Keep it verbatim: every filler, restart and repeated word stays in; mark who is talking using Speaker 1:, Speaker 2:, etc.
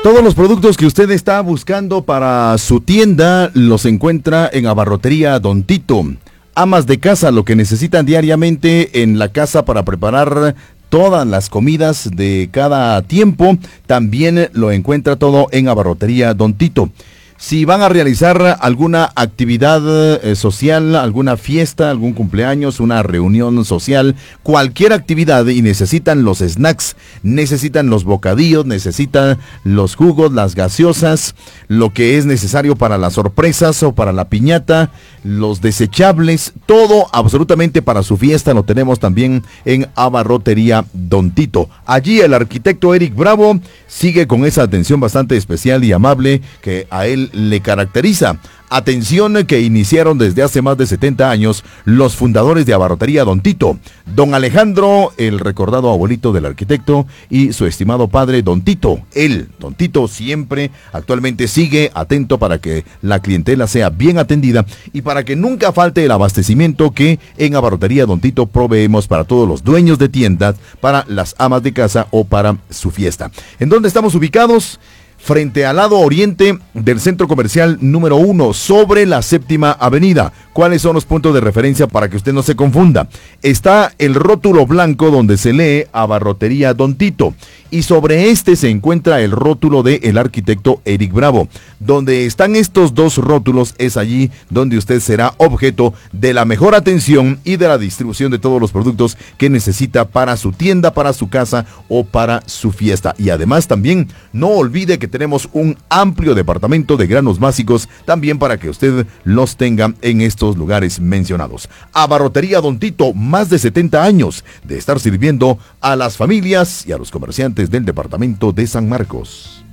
Speaker 1: Todos los productos que usted está buscando para su tienda los encuentra en Abarrotería Don Tito. Amas de casa, lo que necesitan diariamente en la casa para preparar todas las comidas de cada tiempo, también lo encuentra todo en Abarrotería Don Tito. Si van a realizar alguna actividad eh, social, alguna fiesta, algún cumpleaños, una reunión social, cualquier actividad y necesitan los snacks, necesitan los bocadillos, necesitan los jugos, las gaseosas, lo que es necesario para las sorpresas o para la piñata, los desechables, todo absolutamente para su fiesta lo tenemos también en Abarrotería Don Tito. Allí el arquitecto Eric Bravo sigue con esa atención bastante especial y amable que a él le caracteriza. Atención que iniciaron desde hace más de setenta años los fundadores de Abarrotería Don Tito, don Alejandro, el recordado abuelito del arquitecto, y su estimado padre Don Tito. Él, Don Tito, siempre actualmente sigue atento para que la clientela sea bien atendida y para que nunca falte el abastecimiento que en Abarrotería Don Tito proveemos para todos los dueños de tiendas, para las amas de casa o para su fiesta. ¿En dónde estamos ubicados? Frente al lado oriente del centro comercial número uno, sobre la séptima avenida. ¿Cuáles son los puntos de referencia para que usted no se confunda? Está el rótulo blanco donde se lee Abarrotería Don Tito. Y sobre este se encuentra el rótulo del arquitecto Eric Bravo. Donde están estos dos rótulos es allí donde usted será objeto de la mejor atención y de la distribución de todos los productos que necesita para su tienda, para su casa o para su fiesta. Y además también no olvide que tenemos un amplio departamento de granos básicos también para que usted los tenga en estos lugares mencionados. Abarrotería Don Tito, más de setenta años de estar sirviendo a las familias y a los comerciantes del departamento de San Marcos.